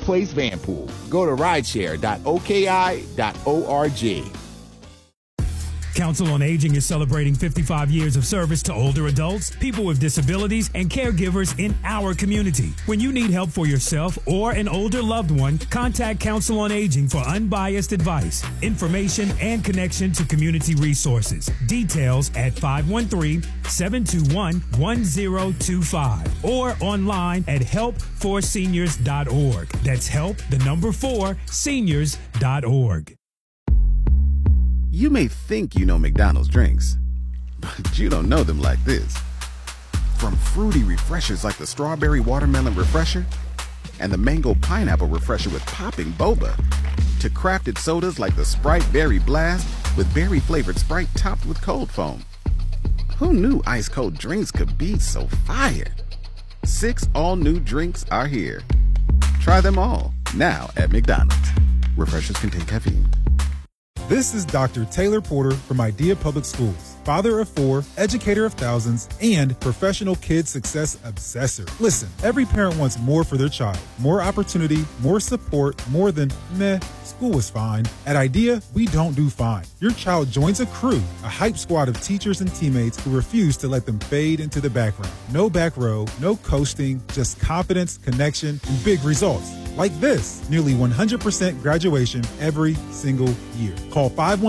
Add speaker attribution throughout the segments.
Speaker 1: Place Vanpool. Go to rideshare.oki.org.
Speaker 2: Council on Aging is celebrating 55 years of service to older adults, people with disabilities, and caregivers in our community. When you need help for yourself or an older loved one, contact Council on Aging for unbiased advice, information, and connection to community resources. Details at 513-721-1025 or online at help4seniors.org. That's help4seniors.org.
Speaker 3: You may think you know McDonald's drinks, but you don't know them like this. From fruity refreshers like the Strawberry Watermelon Refresher and the Mango Pineapple Refresher with popping boba, to crafted sodas like the Sprite Berry Blast with berry-flavored Sprite topped with cold foam. Who knew ice-cold drinks could be so fire? 6 all-new drinks are here. Try them all, now at McDonald's. Refreshers contain caffeine.
Speaker 4: This is Dr. Taylor Porter from Idea Public Schools, father of 4, educator of thousands, and professional kid success obsessor. Listen, every parent wants more for their child. More opportunity, more support, more than, meh, school is fine. At Idea, we don't do fine. Your child joins a crew, a hype squad of teachers and teammates who refuse to let them fade into the background. No back row, no coasting, just confidence, connection, and big results. Like this, nearly 100% graduation every single year. Call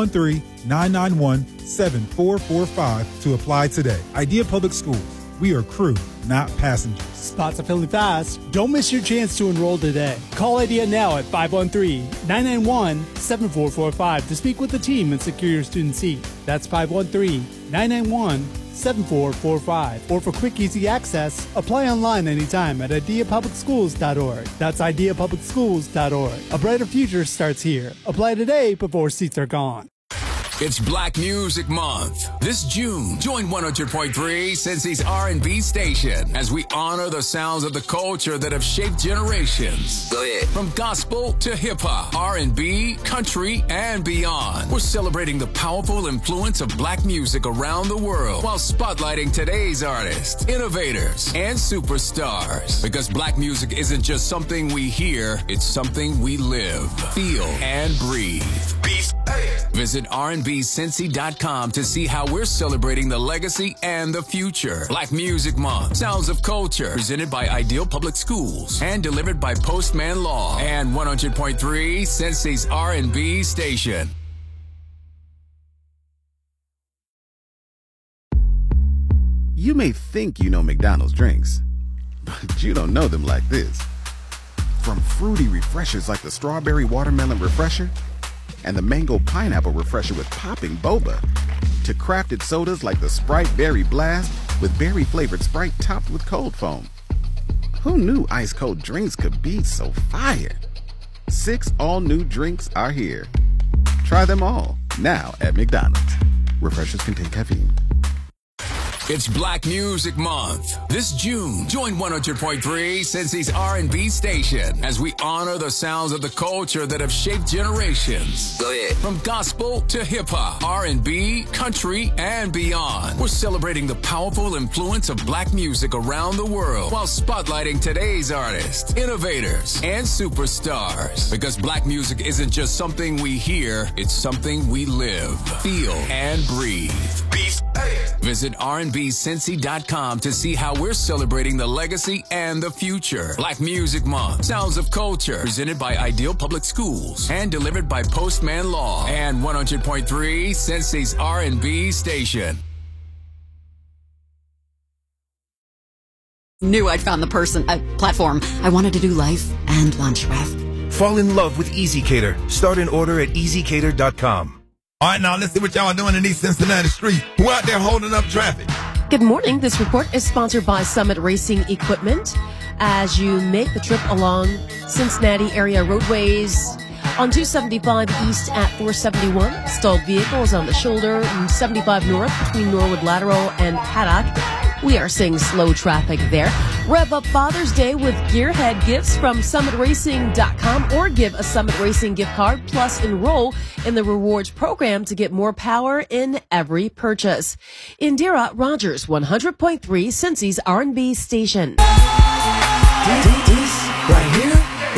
Speaker 4: 513-991-7445 to apply today. Idea Public Schools. We are crew, not passengers.
Speaker 5: Spots are filling fast. Don't miss your chance to enroll today. Call Idea now at 513-991-7445 to speak with the team and secure your student seat. That's 513-991-7445. Or for quick, easy access, apply online anytime at ideapublicschools.org. That's ideapublicschools.org. A brighter future starts here. Apply today before seats are gone.
Speaker 6: It's Black Music Month. This June, join 100.3 Cincy's R&B station as we honor the sounds of the culture that have shaped generations. Go ahead. From gospel to hip-hop, R&B, country, and beyond. We're celebrating the powerful influence of black music around the world while spotlighting today's artists, innovators, and superstars. Because black music isn't just something we hear, it's something we live, feel, and breathe. Visit rnbcincy.com to see how we're celebrating the legacy and the future. Black Music Month, Sounds of Culture, presented by Ideal Public Schools and delivered by Postman Law and 100.3 Cincy's R&B station.
Speaker 3: You may think you know McDonald's drinks, but you don't know them like this. From fruity refreshers like the Strawberry Watermelon Refresher and the Mango Pineapple Refresher with popping boba, to crafted sodas like the Sprite Berry Blast with berry-flavored Sprite topped with cold foam. Who knew ice-cold drinks could be so fire? 6 all-new drinks are here. Try them all, now at McDonald's. Refreshers contain caffeine.
Speaker 6: It's Black Music Month. This June, join 100.3 Cincy's R&B station as we honor the sounds of the culture that have shaped generations. Go ahead. From gospel to hip-hop, R&B, country, and beyond. We're celebrating the powerful influence of black music around the world while spotlighting today's artists, innovators, and superstars. Because black music isn't just something we hear, it's something we live, feel, and breathe. Visit rnbcincy.com to see how we're celebrating the legacy and the future. Black Music Month, Sounds of Culture, presented by Ideal Public Schools and delivered by Postman Law and 100.3 Cincy's R&B station.
Speaker 7: Knew I'd found the platform I wanted to do life and lunch with.
Speaker 8: Fall in love with EasyCater. Start an order at easycater.com.
Speaker 9: All right, now let's see what y'all are doing in these Cincinnati streets. Who out there holding up traffic?
Speaker 10: Good morning. This report is sponsored by Summit Racing Equipment. As you make the trip along Cincinnati area roadways on 275 east at 471, stalled vehicles on the shoulder, 75 north between Norwood Lateral and Haddock. We are seeing slow traffic there. Rev up Father's Day with Gearhead gifts from SummitRacing.com or give a Summit Racing gift card plus enroll in the rewards program to get more power in every purchase. Indira Rogers, 100.3 Cincy's R&B station.
Speaker 11: This right here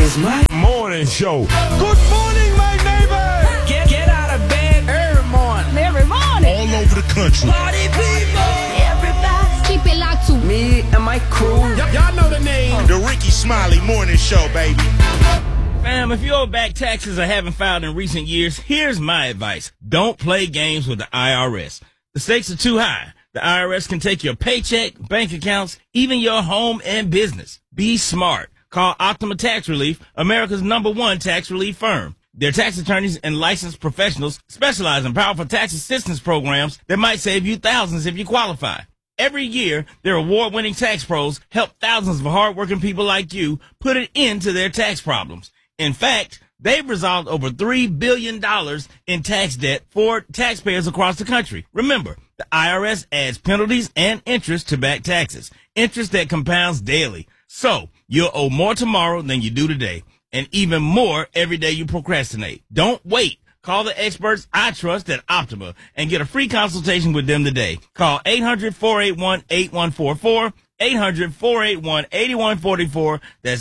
Speaker 11: is my morning show.
Speaker 12: Good morning, my neighbor.
Speaker 11: Get out of bed every morning.
Speaker 12: Every morning.
Speaker 11: All over the country.
Speaker 12: Party people.
Speaker 11: Everybody.
Speaker 12: Keep it locked to
Speaker 11: Me and my crew.
Speaker 12: Y'all know the name.
Speaker 11: The Ricky Smiley Morning Show, baby.
Speaker 13: Fam, if you owe back taxes or haven't filed in recent years, here's my advice. Don't play games with the IRS. The stakes are too high. The IRS can take your paycheck, bank accounts, even your home and business. Be smart. Call Optima Tax Relief, America's #1 tax relief firm. Their tax attorneys and licensed professionals specialize in powerful tax assistance programs that might save you thousands if you qualify. Every year, their award-winning tax pros help thousands of hardworking people like you put an end to their tax problems. In fact, they've resolved over $3 billion in tax debt for taxpayers across the country. Remember, the IRS adds penalties and interest to back taxes, interest that compounds daily. So, you'll owe more tomorrow than you do today, and even more every day you procrastinate. Don't wait. Call the experts I trust at Optima and get a free consultation with them today. Call 800-481-8144. 800-481-8144. That's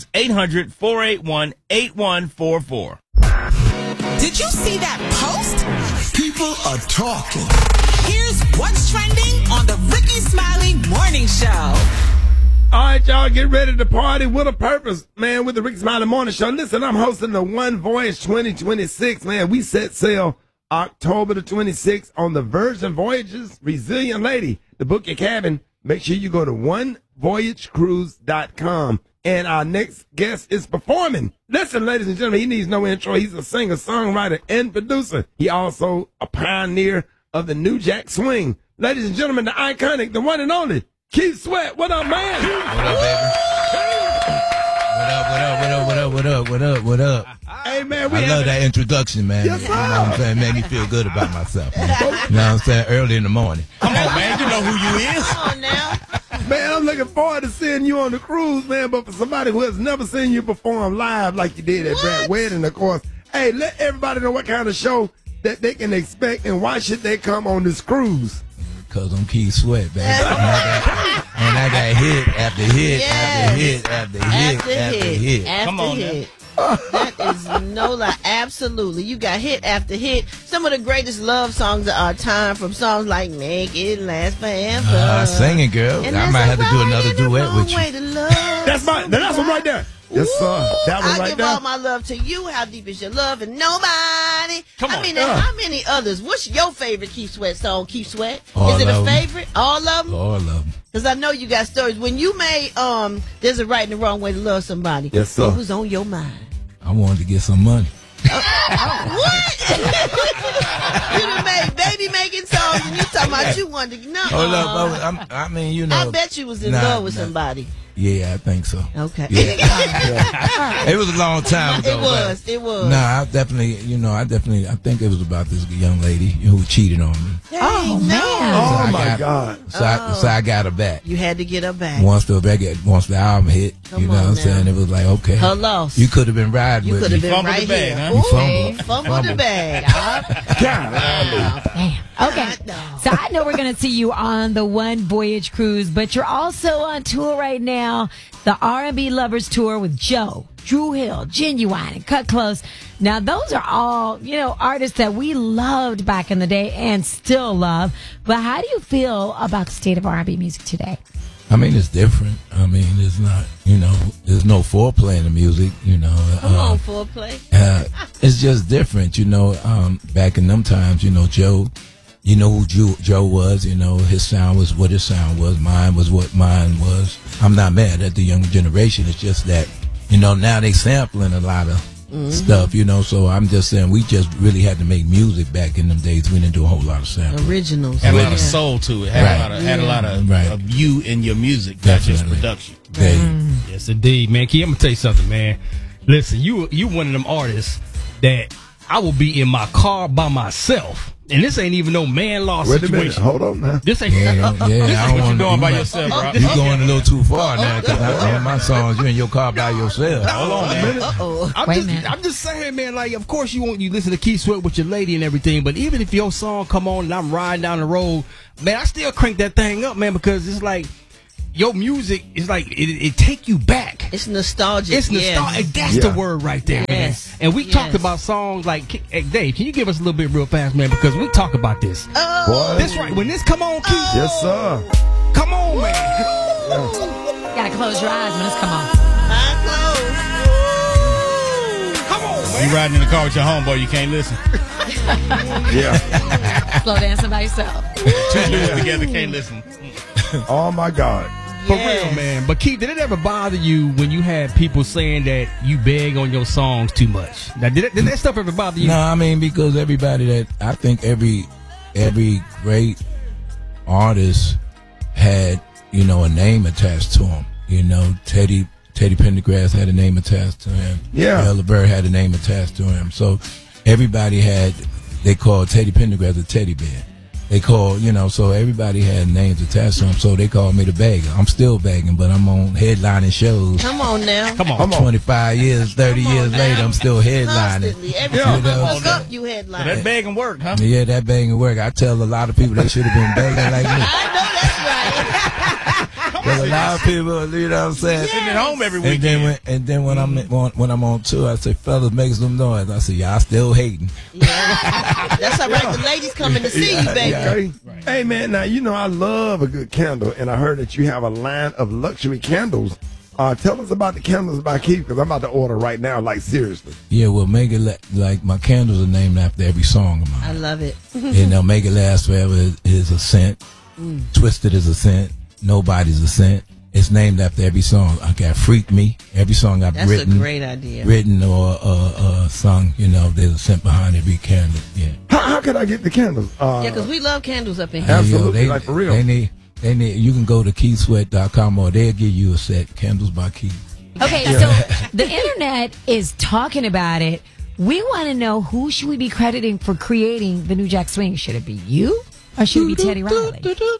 Speaker 13: 800-481-8144.
Speaker 14: Did you see that post?
Speaker 11: People are talking.
Speaker 14: Here's what's trending on the Ricky Smiley Morning Show.
Speaker 9: All right, y'all, get ready to party with a purpose, man, with the Ricky Smiley Morning Show. Listen, I'm hosting the One Voyage 2026, man. We set sail October the 26th on the Virgin Voyages Resilient Lady. To book your cabin, make sure you go to onevoyagecruise.com. And our next guest is performing. Listen, ladies and gentlemen, he needs no intro. He's a singer, songwriter, and producer. He also a pioneer of the New Jack Swing. Ladies and gentlemen, the iconic, the one and only, Keith Sweat. What up, man?
Speaker 15: What up?
Speaker 9: Hey, man,
Speaker 15: I love that introduction, man.
Speaker 9: Yes, sir.
Speaker 15: You know what I'm saying? Made me feel good about myself. Man. You know what I'm saying? Early in the morning.
Speaker 13: Come on, man. You know who you is.
Speaker 14: Come on now.
Speaker 9: Man, I'm looking forward to seeing you on the cruise, man. But for somebody who has never seen you perform live like you did at Brad Wedding, of course, hey, let everybody know what kind of show that they can expect and why should they come on this cruise.
Speaker 15: Because I'm Keith Sweat, baby. And I got hit after hit after hit.
Speaker 13: Come on,
Speaker 14: hit. That is no lie. Absolutely. You got hit after hit. Some of the greatest love songs of our time, from songs like Make It Last Forever.
Speaker 15: Sing it, girl.
Speaker 14: And
Speaker 15: I might have to do another duet with you.
Speaker 14: Way to love.
Speaker 9: That's one right there. Yes, sir. That one
Speaker 14: I
Speaker 9: right
Speaker 14: give
Speaker 9: there.
Speaker 14: all my love to you. How deep is your love? And nobody.
Speaker 13: Come on.
Speaker 14: I mean, how many others? What's your favorite Keith Sweat song, Keith Sweat?
Speaker 15: All
Speaker 14: Is it a
Speaker 15: of 'em.
Speaker 14: favorite? All of them?
Speaker 15: All of them.
Speaker 14: Because I know you got stories. When you made There's a Right and a Wrong Way to Love Somebody,
Speaker 9: Yes, sir.
Speaker 14: what was on your mind?
Speaker 15: I wanted to get some money.
Speaker 14: What? You done made baby making songs and you talking about you wanted to... No.
Speaker 15: Hold up. I mean, you know.
Speaker 14: I bet you was in love with somebody.
Speaker 15: Yeah, I think so.
Speaker 14: Okay.
Speaker 15: Yeah. It was a long time ago.
Speaker 14: It was.
Speaker 15: No, I definitely, I think it was about this young lady who cheated on me.
Speaker 14: Oh, man.
Speaker 9: Oh, my God.
Speaker 15: So I got her back.
Speaker 14: You had to get her back.
Speaker 15: Once the album hit,
Speaker 14: Come
Speaker 15: you know
Speaker 14: on
Speaker 15: what I'm
Speaker 14: now.
Speaker 15: saying? It was like, okay.
Speaker 14: Her loss.
Speaker 15: You could have been riding
Speaker 14: You
Speaker 15: with
Speaker 14: could
Speaker 15: me.
Speaker 14: have been
Speaker 13: Fumbled
Speaker 14: right
Speaker 13: the bag,
Speaker 14: here.
Speaker 13: huh?
Speaker 15: You
Speaker 14: Fumbled the bag.
Speaker 9: God.
Speaker 16: Okay, so I know we're going to see you on the One Voyage Cruise, but you're also on tour right now, the R&B Lovers Tour with Joe, Drew Hill, Genuine, and Cut Close. Now, those are all, artists that we loved back in the day and still love. But how do you feel about the state of R&B music today?
Speaker 15: I mean, it's different. I mean, it's not, there's no foreplay in the music,
Speaker 14: Come on, foreplay.
Speaker 15: It's just different, back in them times, Joe, you know who Joe was, his sound was what his sound was, mine was what mine was. I'm not mad at the younger generation. It's just that, now they sampling a lot of stuff, so I'm just saying we just really had to make music back in them days. We didn't do a whole lot of sampling.
Speaker 14: Originals.
Speaker 13: Had a lot of soul to it. Had a lot of you in your music, not just production.
Speaker 17: Yes, indeed, man. Key, I'm gonna tell you something, man. Listen, you one of them artists that I will be in my car by myself. And this ain't even no man law situation.
Speaker 9: Wait a minute. Hold on now.
Speaker 17: This ain't
Speaker 15: I don't
Speaker 17: what you doing by yourself, bro.
Speaker 15: You going a little too far now, because I my songs, you in your car by yourself.
Speaker 17: Hold on, man. I'm just saying, man, like, of course you listen to Keith Sweat with your lady and everything, but even if your song come on and I'm riding down the road, man, I still crank that thing up, man, because it's like, your music is like it take you back.
Speaker 14: It's nostalgic.
Speaker 17: It's nostalgic. That's the word right there, man. And we talked about songs like, hey, Dave, can you give us a little bit real fast, man? Because we talk about this.
Speaker 9: What?
Speaker 17: That's right. When this come on, Keith.
Speaker 9: Yes, sir.
Speaker 17: Come on, man.
Speaker 16: You gotta close your eyes when this come on.
Speaker 17: Come on, man.
Speaker 13: You riding in the car with your homeboy, you can't listen.
Speaker 9: Yeah.
Speaker 16: Slow dancing by yourself.
Speaker 13: Two dudes together can't listen.
Speaker 9: Oh my God.
Speaker 17: For real, man. But Keith, did it ever bother you when you had people saying that you beg on your songs too much? Now, did that stuff ever bother you?
Speaker 15: No, I mean, because everybody that I think every great artist had, you know, a name attached to him. You know, Teddy Pendergrass had a name attached to him.
Speaker 9: Yeah.
Speaker 15: Mel LeBert had a name attached to him. So everybody they called Teddy Pendergrass a teddy bear. They called, you know, so everybody had names attached to him, so they called me the beggar. I'm still begging, but I'm on headlining shows.
Speaker 14: Come on now.
Speaker 17: Come on.
Speaker 15: 25 years, 30 years later, I'm still headlining.
Speaker 14: Constantly. Every time you woke up, you headline.
Speaker 13: So that begging work, huh?
Speaker 15: Yeah, that begging work. I tell a lot of people they should have been begging like me.
Speaker 14: I know that's right.
Speaker 15: There's a lot of people, you know what I'm saying?
Speaker 13: Sitting at home every weekend.
Speaker 15: And then when I'm on tour, I say, fellas, make some noise. I say, y'all still hating.
Speaker 14: Yeah. That's all right. The ladies coming to see you, baby.
Speaker 9: Okay. Right. Hey, man, now, you know, I love a good candle, and I heard that you have a line of luxury candles. Tell us about the candles by Keith, because I'm about to order right now, like, seriously.
Speaker 15: Yeah, well, make it like my candles are named after every song of mine.
Speaker 14: I love it.
Speaker 15: And they'll make it last forever is a scent. Twisted is a scent. Nobody's a scent. It's named after every song. I got Freak Me. Every song I've
Speaker 14: That's
Speaker 15: written.
Speaker 14: a great idea.
Speaker 15: Written or sung, you know, there's a scent behind every candle. Yeah.
Speaker 9: How can I get the candles?
Speaker 14: Yeah, because we love candles up in here.
Speaker 9: Absolutely, like for real.
Speaker 15: They need, you can go to KeithSweat.com or they'll give you a set, Candles by Keith.
Speaker 16: Okay, so the internet is talking about it. We want to know, who should we be crediting for creating the New Jack Swing? Should it be you or should it be Teddy Riley?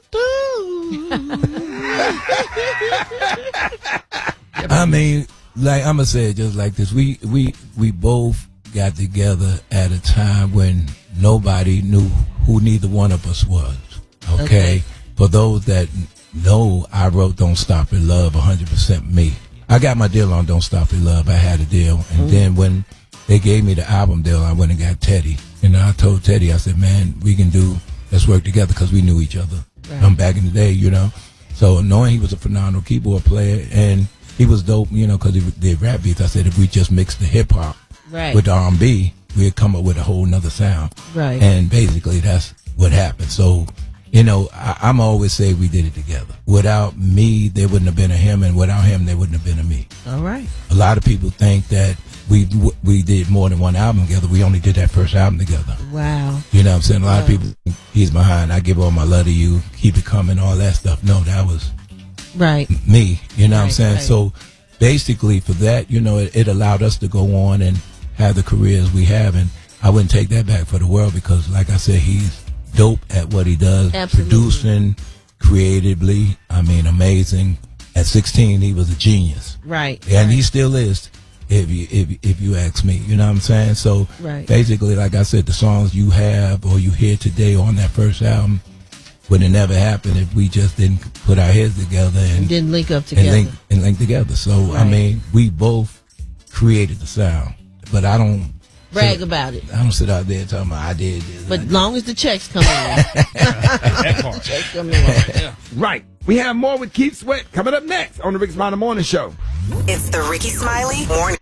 Speaker 15: I mean, like I'm gonna say it just like this. We both got together at a time when nobody knew who neither one of us was. Okay. For those that know, I wrote Don't Stop Your Love 100% me. I got my deal on Don't Stop Your Love. I had a deal. And then when they gave me the album deal, I went and got Teddy. And I told Teddy, I said, man, let's work together, because we knew each other. Right. Back in the day, you know. So knowing he was a phenomenal keyboard player and he was dope, you know, because he did rap beats, I said if we just mixed the hip hop with the R&B, we'd come up with a whole nother sound.
Speaker 14: Right.
Speaker 15: And basically that's what happened. So, you know, I'm always say we did it together. Without me, there wouldn't have been a him, and without him, there wouldn't have been a me.
Speaker 14: All right.
Speaker 15: A lot of people think that we did more than one album together. We only did that first album together.
Speaker 14: Wow.
Speaker 15: You know what I'm saying? A lot of people think he's behind. I Give All My Love to You, Keep It Coming, all that stuff. No, that was me. You know what I'm saying? Right. So basically for that, you know, it allowed us to go on and have the careers we have. And I wouldn't take that back for the world, because like I said, he's dope at what he does.
Speaker 14: Absolutely.
Speaker 15: Producing, creatively, I mean, amazing. At 16, he was a genius.
Speaker 14: Right.
Speaker 15: And he still is. If you ask me, you know what I'm saying? So basically, like I said, the songs you have or you hear today on that first album would have never happened if we just didn't put our heads together and
Speaker 14: didn't link up together
Speaker 15: and link together. So I mean, we both created the sound, but I don't
Speaker 14: brag about it.
Speaker 15: I don't sit out there talking about I did this.
Speaker 14: But long as the checks come in,
Speaker 13: that part.
Speaker 14: checks come in.
Speaker 9: Right. We have more with Keith Sweat coming up next on the Ricky Smiley Morning Show.
Speaker 18: It's the Ricky Smiley Morning.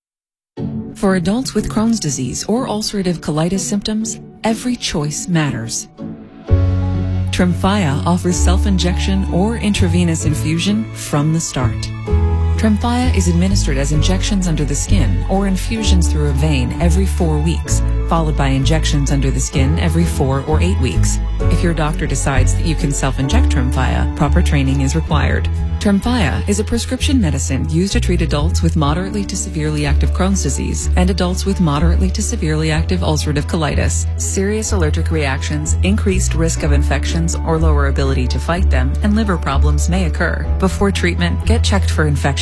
Speaker 19: For adults with Crohn's disease or ulcerative colitis symptoms, every choice matters. Tremfya offers self-injection or intravenous infusion from the start. Tremfya is administered as injections under the skin or infusions through a vein every 4 weeks, followed by injections under the skin every 4 or 8 weeks. If your doctor decides that you can self-inject Tremfya, proper training is required. Tremfya is a prescription medicine used to treat adults with moderately to severely active Crohn's disease and adults with moderately to severely active ulcerative colitis. Serious allergic reactions, increased risk of infections or lower ability to fight them, and liver problems may occur. Before treatment, get checked for infections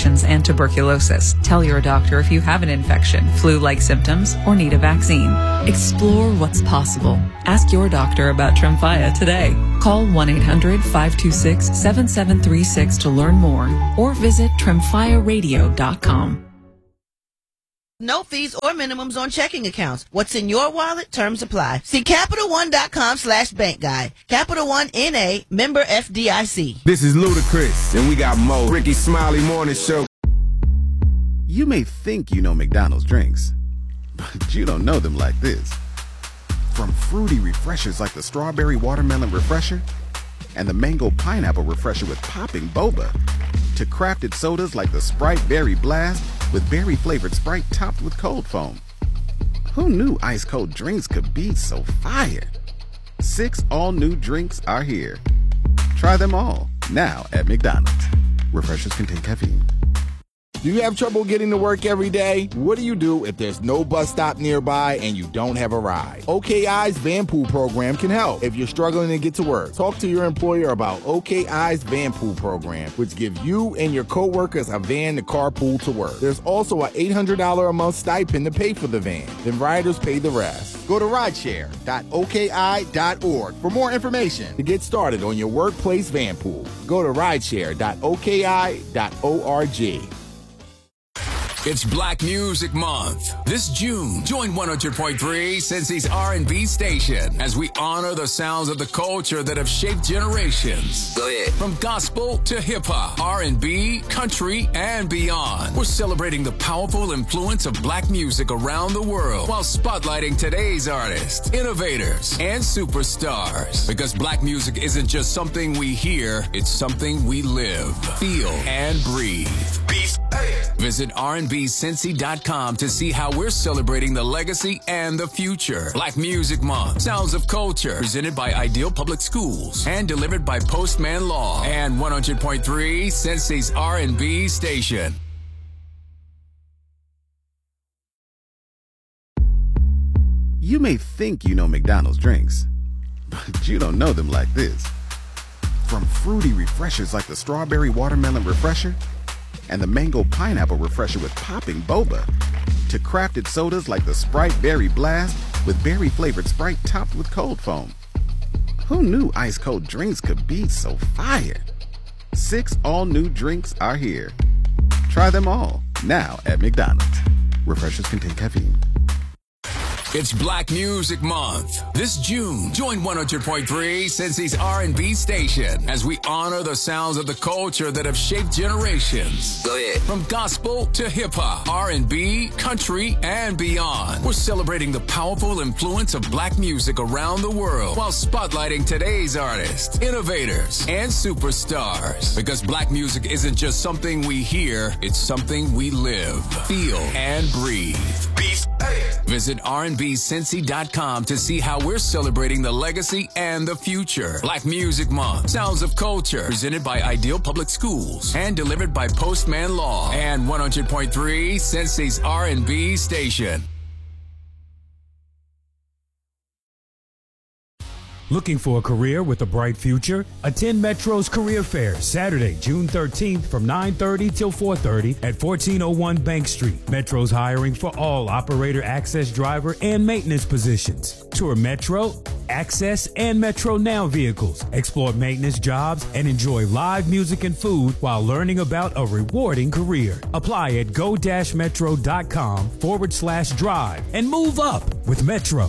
Speaker 19: infections and tuberculosis. Tell your doctor if you have an infection, flu-like symptoms, or need a vaccine. Explore what's possible. Ask your doctor about Tremfya today. Call 1-800-526-7736 to learn more or visit TremfyaRadio.com.
Speaker 14: No fees or minimums on checking accounts. What's in your wallet? Terms apply. See CapitalOne.com/bank guide. Capital One N.A. member FDIC.
Speaker 1: This is Ludacris, and we got Mo. Ricky Smiley Morning Show.
Speaker 3: You may think you know McDonald's drinks, but you don't know them like this. From fruity refreshers like the Strawberry Watermelon Refresher and the Mango Pineapple Refresher with popping boba, to crafted sodas like the Sprite Berry Blast with berry-flavored Sprite topped with cold foam. Who knew ice-cold drinks could be so fire? 6 all-new drinks are here. Try them all, now at McDonald's. Refreshers contain caffeine.
Speaker 1: Do you have trouble getting to work every day? What do you do if there's no bus stop nearby and you don't have a ride? OKI's Van Pool program can help. If you're struggling to get to work, talk to your employer about OKI's Van Pool program, which gives you and your coworkers a van to carpool to work. There's also an $800 a month stipend to pay for the van. Then riders pay the rest. Go to rideshare.oki.org for more information to get started on your workplace van pool. Go to rideshare.oki.org.
Speaker 6: It's Black Music Month. This June, join 100.3 Cincy's R&B station as we honor the sounds of the culture that have shaped generations. Go ahead. From gospel to hip-hop, R&B, country, and beyond. We're celebrating the powerful influence of black music around the world while spotlighting today's artists, innovators, and superstars. Because black music isn't just something we hear, it's something we live, feel, and breathe. Visit rnbcincy.com to see how we're celebrating the legacy and the future. Black Music Month, Sounds of Culture, presented by Ideal Public Schools and delivered by Postman Law and 100.3 Cincy's R&B station.
Speaker 3: You may think you know McDonald's drinks, but you don't know them like this. From fruity refreshers like the Strawberry Watermelon Refresher and the Mango Pineapple Refresher with popping boba, to crafted sodas like the Sprite Berry Blast with berry-flavored Sprite topped with cold foam. Who knew ice-cold drinks could be so fire? 6 all-new drinks are here. Try them all, now at McDonald's. Refreshers contain caffeine.
Speaker 6: It's Black Music Month. This June, join 100.3 Cincy's R&B station as we honor the sounds of the culture that have shaped generations. Go ahead. From gospel to hip-hop, R&B, country, and beyond. We're celebrating the powerful influence of black music around the world while spotlighting today's artists, innovators, and superstars. Because black music isn't just something we hear, it's something we live, feel, and breathe. Visit rnbcincy.com to see how we're celebrating the legacy and the future. Black Music Month, Sounds of Culture, presented by Ideal Public Schools and delivered by Postman Law and 100.3 Cincy's R&B station.
Speaker 2: Looking for a career with a bright future? Attend Metro's Career Fair Saturday, June 13th from 9:30 till 4:30 at 1401 Bank Street. Metro's hiring for all operator, access driver, and maintenance positions. Tour Metro, Access, and Metro Now vehicles. Explore maintenance jobs and enjoy live music and food while learning about a rewarding career. Apply at go-metro.com/drive and move up with Metro.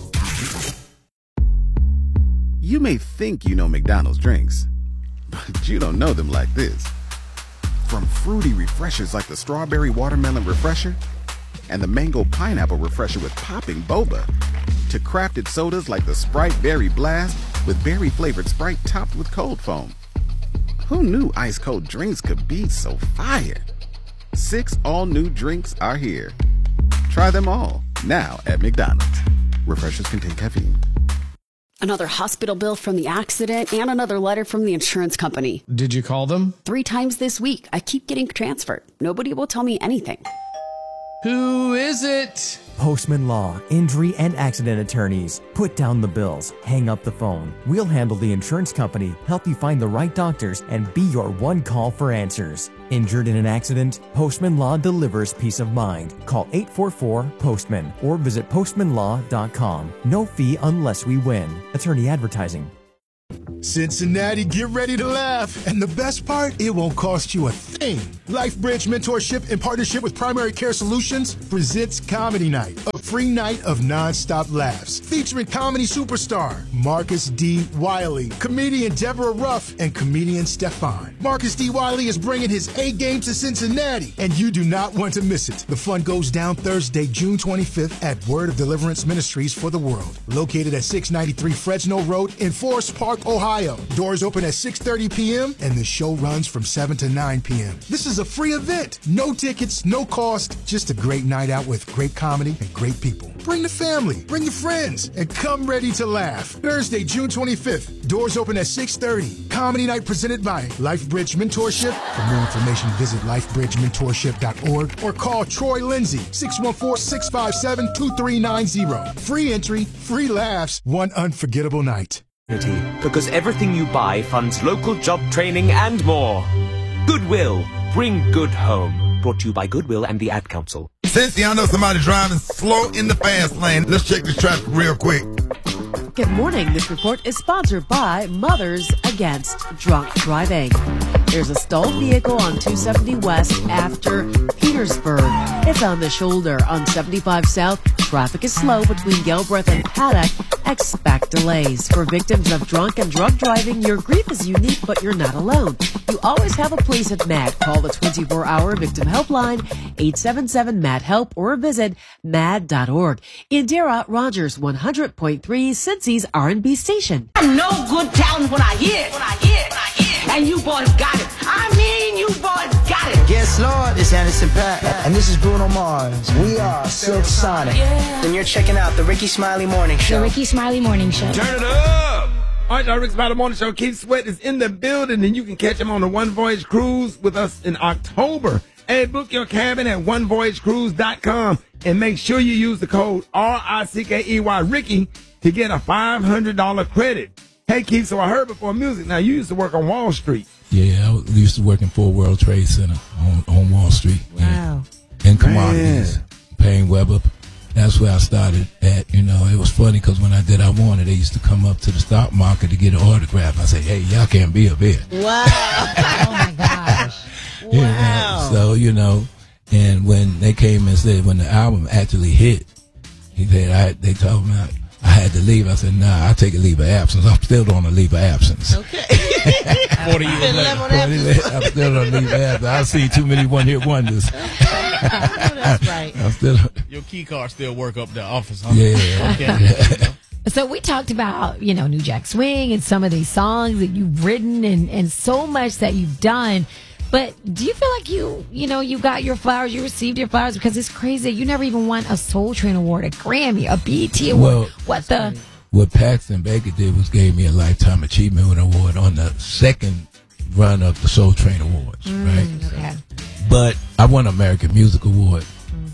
Speaker 3: You may think you know McDonald's drinks, but you don't know them like this. From fruity refreshers like the Strawberry Watermelon Refresher and the Mango Pineapple Refresher with popping boba, to crafted sodas like the Sprite Berry Blast with berry-flavored Sprite topped with cold foam. Who knew ice-cold drinks could be so fire? 6 all-new drinks are here. Try them all, now at McDonald's. Refreshers contain caffeine.
Speaker 20: Another hospital bill from the accident and another letter from the insurance company.
Speaker 21: Did you call them?
Speaker 20: 3 times this week. I keep getting transferred. Nobody will tell me anything.
Speaker 21: Who is it? Postman Law, injury and accident attorneys. Put down the bills, hang up the phone. We'll handle the insurance company, help you find the right doctors, and be your one call for answers. Injured in an accident? Postman Law delivers peace of mind. Call 844-POSTMAN or visit postmanlaw.com. No fee unless we win. Attorney advertising.
Speaker 22: Cincinnati, get ready to laugh. And the best part, it won't cost you a thing. LifeBridge Mentorship in partnership with Primary Care Solutions presents Comedy Night, a free night of nonstop laughs featuring comedy superstar Marcus D. Wiley, comedian Deborah Ruff, and comedian Stefan. Marcus D. Wiley is bringing his A game to Cincinnati, and you do not want to miss it. The fun goes down Thursday, June 25th at Word of Deliverance Ministries for the World, located at 693 Fresno Road in Forest Park, Ohio. Doors open at 6:30 p.m. and the show runs from 7 to 9 p.m. This is a free event. No tickets, no cost, just a great night out with great comedy and great people. Bring the family, bring your friends, and come ready to laugh. Thursday, June 25th. Doors open at 6:30. Comedy Night presented by LifeBridge Mentorship. For more information, visit lifebridgementorship.org or call Troy Lindsay, 614-657-2390. Free entry, free laughs, one unforgettable night.
Speaker 23: Because everything you buy funds local job training and more. Goodwill. Bring good home. Brought to you by Goodwill and the Ad Council.
Speaker 9: Cincy, I know somebody driving slow in the fast lane. Let's check the traffic real quick.
Speaker 10: Good morning. This report is sponsored by Mothers Against Drunk Driving. There's a stalled vehicle on 270 West after Petersburg. It's on the shoulder on 75 South. Traffic is slow between Galbraith and Paddock. Expect delays. For victims of drunk and drug driving, your grief is unique, but you're not alone. You always have a place at MAD. Call the 24-hour victim helpline, 877-MAD-HELP, or visit mad.org. Indira Rogers, 100.3, Cincy's R&B station.
Speaker 11: I'm no good talent when I hear it. And you boys got it. I mean, you boys got it.
Speaker 24: Guess Lord, it's Anderson .Paak, and this is Bruno Mars. We are Silk Sonic. And you're checking out the Ricky Smiley Morning Show.
Speaker 25: The Ricky Smiley Morning Show.
Speaker 9: Turn it up! All right, y'all, Ricky Smiley Morning Show. Keith Sweat is in the building, and you can catch him on the One Voyage Cruise with us in October. And book your cabin at onevoyagecruise.com, and make sure you use the code RICKEY Ricky to get a $500 credit. Hey, Keith, so I heard before music. Now, you used to work on Wall Street.
Speaker 15: Yeah, I used to work in Fort World Trade Center on Wall Street.
Speaker 10: Wow.
Speaker 15: In commodities. Payne Webber. That's where I started at. You know, it was funny because when I did I Wanted, they used to come up to the stock market to get an autograph. I say, hey, y'all can't be up here.
Speaker 10: Wow. Oh, my gosh. Wow.
Speaker 15: You know, so, you know, and when they came and said, when the album actually hit, he said, they told me I had to leave. I said, nah, I take a leave of absence. I'm still on a leave of absence.
Speaker 10: Okay.
Speaker 15: 40 years later. I'm still on a leave of absence. I've seen too many one-hit wonders.
Speaker 10: That's right.
Speaker 15: I'm still.
Speaker 13: Your key cards still work up the office, huh?
Speaker 15: Yeah.
Speaker 13: Okay.
Speaker 16: So we talked about, you know, New Jack Swing and some of these songs that you've written and so much that you've done. But do you feel like you got your flowers, you received your flowers? Because it's crazy. You never even won a Soul Train Award, a Grammy, a BET Award.
Speaker 15: Well, what Paxton Baker did was gave me a Lifetime Achievement Award on the second run of the Soul Train Awards, right?
Speaker 16: Okay.
Speaker 15: But I won an American Music Award.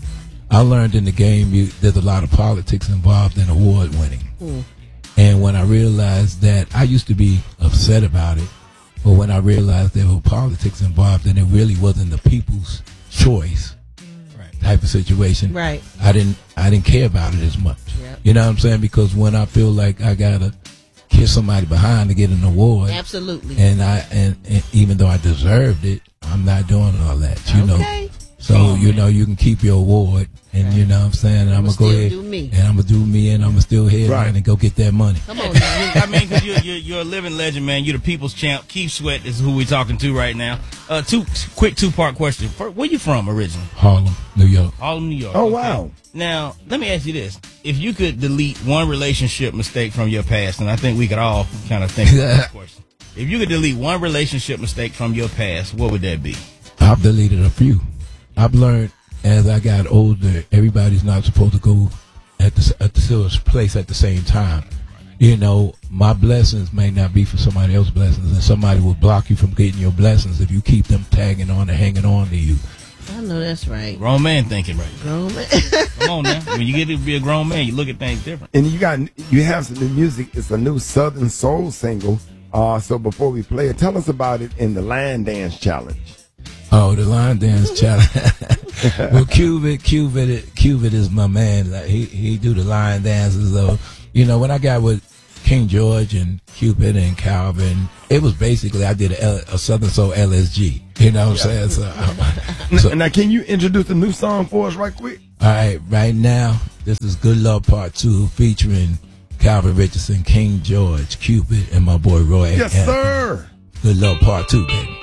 Speaker 15: I learned in the game there's a lot of politics involved in award winning. And when I realized that, I used to be upset about it. But when I realized there were politics involved and it really wasn't the people's choice type of situation,
Speaker 10: right?
Speaker 15: I didn't care about it as much.
Speaker 10: Yep.
Speaker 15: You know what I'm saying? Because when I feel like I gotta kiss somebody behind to get an award,
Speaker 10: absolutely,
Speaker 15: and even though I deserved it, I'm not doing all that. You know. So, you know, you can keep your award, and you know what I'm saying? I'm going to go ahead, and I'm going to do me, and I'm going to still headline and go get that money.
Speaker 10: Come on, man.
Speaker 13: I mean, because you're a living legend, man. You're the people's champ. Keith Sweat is who we're talking to right now. Two-part question. Where you from originally?
Speaker 15: Harlem, New York.
Speaker 13: Harlem, New York.
Speaker 9: Oh,
Speaker 13: okay.
Speaker 9: wow.
Speaker 13: Now, let me ask you this. If you could delete one relationship mistake from your past, and I think we could all kind of think about this question. If you could delete one relationship mistake from your past, what would that be?
Speaker 15: I've deleted a few. I've learned as I got older, everybody's not supposed to go at the same place at the same time. You know, my blessings may not be for somebody else's blessings, and somebody will block you from getting your blessings if you keep them tagging on and hanging on to you.
Speaker 14: I know that's right.
Speaker 13: Grown man thinking right.
Speaker 14: Grown man.
Speaker 13: Come on now. When you get to be a grown man, you look at things different.
Speaker 9: And you have some new music. It's a new Southern Soul single. So before we play it, tell us about it in the Line Dance Challenge.
Speaker 15: Oh, the Line Dance Challenge. Well, Cubit is my man. Like, he do the line dances though. You know, when I got with King George and Cupid and Calvin, it was basically I did a Southern Soul LSG. You know what I'm saying? So,
Speaker 9: now, can you introduce the new song for us right quick?
Speaker 15: All right, right now, this is Good Love Part 2 featuring Calvin Richardson, King George, Cupid, and my boy Roy.
Speaker 9: Yes, sir.
Speaker 15: Good Love Part 2, baby.